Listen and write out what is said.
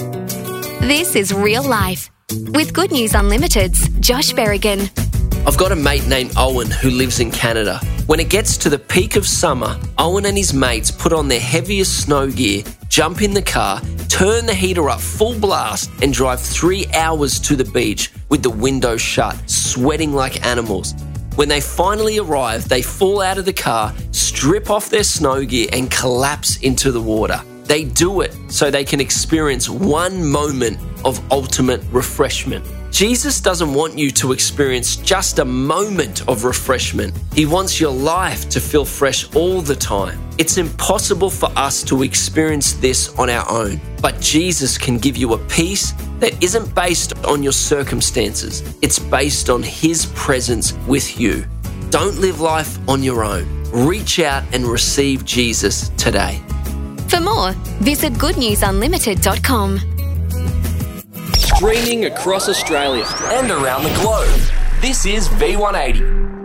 This is Real Life with Good News Unlimited's Josh Berrigan. I've got a mate named Owen who lives in Canada. When it gets to the peak of summer, Owen and his mates put on their heaviest snow gear, jump in the car, turn the heater up full blast and drive 3 hours to the beach with the window shut, sweating like animals. When they finally arrive, they fall out of the car, strip off their snow gear and collapse into the water. They do it so they can experience one moment of ultimate refreshment. Jesus doesn't want you to experience just a moment of refreshment. He wants your life to feel fresh all the time. It's impossible for us to experience this on our own, but Jesus can give you a peace that isn't based on your circumstances. It's based on His presence with you. Don't live life on your own. Reach out and receive Jesus today. For more, visit goodnewsunlimited.com. Streaming across Australia and around the globe. This is V180.